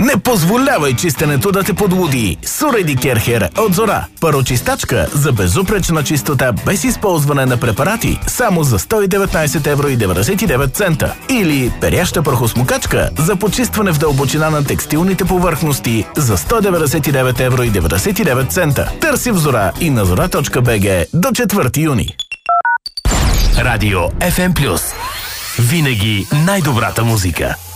Не позволявай чистенето да те подлуди. Суредикер Хер от Зора. Парочистачка за безупречна чистота без използване на препарати само за 119,99 €. Или перяща прахосмокачка за почистване в дълбочина на текстилните повърхности за 199,99 €. Търси в Зора и на zora.bg до 4 юни. Радио FM+. Винаги най-добрата музика.